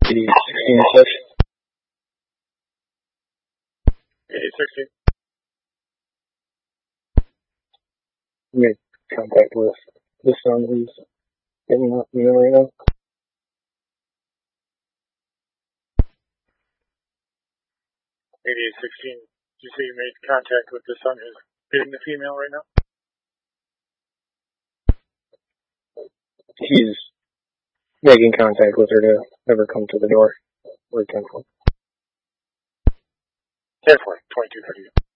8016 6. 8016. Made contact with the son who's getting up in the right now. 8816. Did you say you made contact with the son who's hitting the female right now? He's making contact with her to have her come to the door. We're 10-4. 10-4, 2230.